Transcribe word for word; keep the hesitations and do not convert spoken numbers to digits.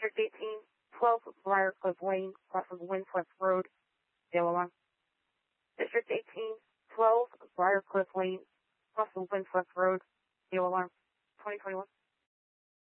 District eighteen, twelve Briarcliff Lane, cross of Windswept Road, vehicle alarm. District eighteen, twelve Briarcliff Lane, cross of Windswept Road, vehicle alarm. twenty twenty-one.